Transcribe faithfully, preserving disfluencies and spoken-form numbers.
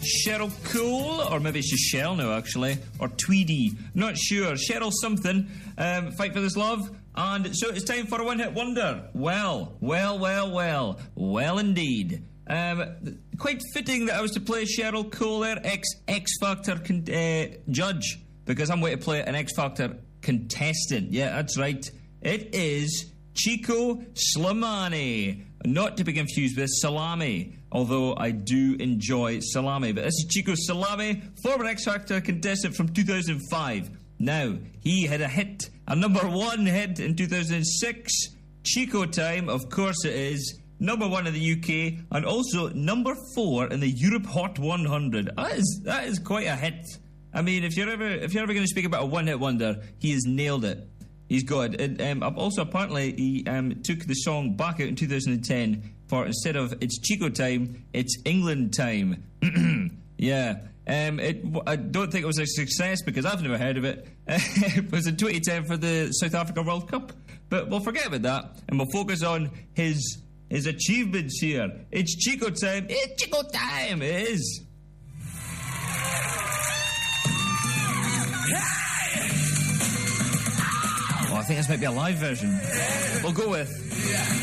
Cheryl Cole, or maybe it's just Cheryl now, actually, or Tweedy. Not sure. Cheryl something. Um, Fight for This Love. And so it's time for a one-hit wonder. Well, well, well, well. Well, indeed. Um, quite fitting that I was to play Cheryl Cole there, ex-X Factor con- uh, judge, because I'm going to play an X Factor contestant. Yeah, that's right. It is Chico Slimani. Not to be confused with Salami, although I do enjoy Salami. But this is Chico Salami, former X Factor contestant from two thousand five. Now, he had a hit, a number one hit in two thousand six. Chico Time, of course it is. Number one in the U K, and also number four in the Europe Hot one hundred. That is, that is quite a hit. I mean, if you're ever if you're ever going to speak about a one-hit wonder, he has nailed it. He's good. And, um, also, apparently, he um, took the song back out in two thousand ten for, instead of It's Chico Time, it's England Time. Yeah. Um, it, I don't think it was a success because I've never heard of it. It was in twenty ten for the South Africa World Cup. But we'll forget about that and we'll focus on his his achievements here. It's Chico Time. It's Chico Time. It is. I think this might be a live version. We'll go with